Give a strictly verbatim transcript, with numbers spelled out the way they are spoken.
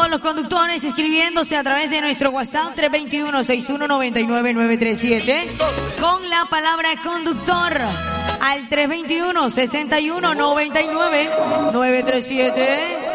todos los conductores inscribiéndose a través de nuestro WhatsApp tres dos uno, seis uno nueve nueve, nueve tres siete con la palabra conductor al tres dos uno, seis uno nueve nueve, nueve tres siete.